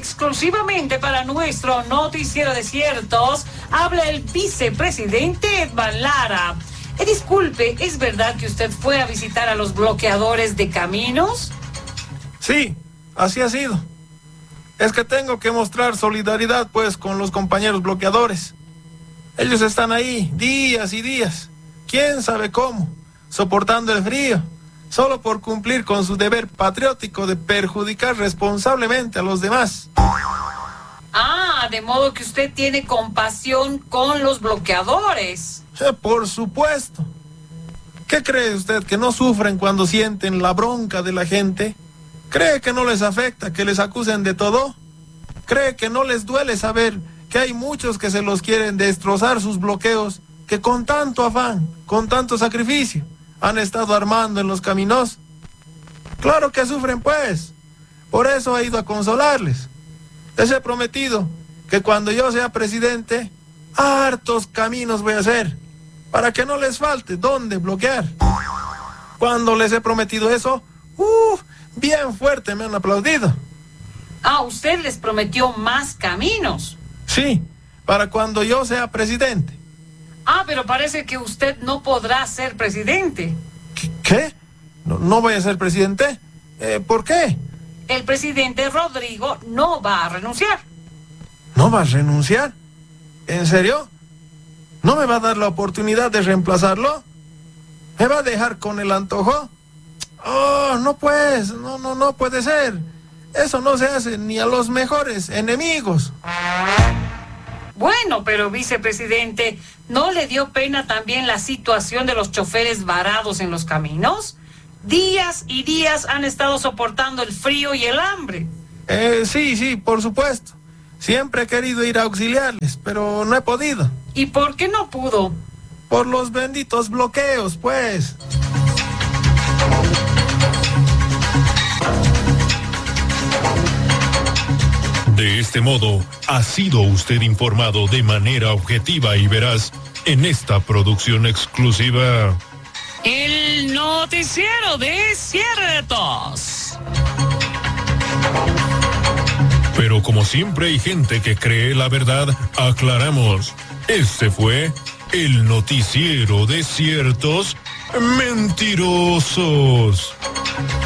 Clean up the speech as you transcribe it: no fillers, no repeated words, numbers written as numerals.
exclusivamente para nuestro noticiero Desiertos, habla el vicepresidente Edman Lara. Disculpe, ¿es verdad que usted fue a visitar a los bloqueadores de caminos? Sí, así ha sido. Es que tengo que mostrar solidaridad, pues, con los compañeros bloqueadores. Ellos están ahí días y días, quién sabe cómo, soportando el frío, solo por cumplir con su deber patriótico de perjudicar responsablemente a los demás. Ah, de modo que usted tiene compasión con los bloqueadores. Por supuesto. ¿Qué cree usted, que no sufren cuando sienten la bronca de la gente? ¿Cree que no les afecta que les acusen de todo? ¿Cree que no les duele saber que hay muchos que se los quieren destrozar sus bloqueos, que con tanto afán, con tanto sacrificio, han estado armando en los caminos? Claro que sufren, pues. Por eso he ido a consolarles. Les he prometido que cuando yo sea presidente, hartos caminos voy a hacer, para que no les falte dónde bloquear. Cuando les he prometido eso, bien fuerte me han aplaudido. Ah, usted les prometió más caminos. Sí, para cuando yo sea presidente. Ah, pero parece que usted no podrá ser presidente. ¿Qué? ¿No voy a ser presidente? ¿Por qué? El presidente Rodrigo no va a renunciar. ¿No va a renunciar? ¿En serio? ¿No me va a dar la oportunidad de reemplazarlo? ¿Me va a dejar con el antojo? Oh, no pues, no puede ser. Eso no se hace ni a los mejores enemigos. Bueno, pero vicepresidente, ¿no le dio pena también la situación de los choferes varados en los caminos? Días y días han estado soportando el frío y el hambre. Sí, por supuesto. Siempre he querido ir a auxiliarles, pero no he podido. ¿Y por qué no pudo? Por los benditos bloqueos, pues. De este modo, ha sido usted informado de manera objetiva y veraz en esta producción exclusiva. El noticiero Desiertos. Pero como siempre hay gente que cree la verdad, aclaramos. Este fue el noticiero Desiertos Mentirosos.